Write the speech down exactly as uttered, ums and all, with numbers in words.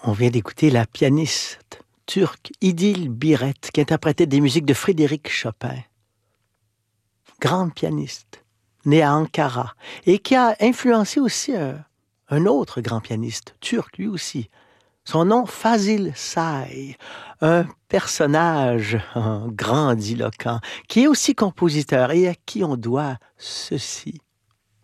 On vient d'écouter la pianiste turque Idil Biret qui interprétait des musiques de Frédéric Chopin. Grande pianiste, née à Ankara et qui a influencé aussi un, un autre grand pianiste turc lui aussi. Son nom, Fazil Say, un personnage grandiloquent qui est aussi compositeur et à qui on doit ceci.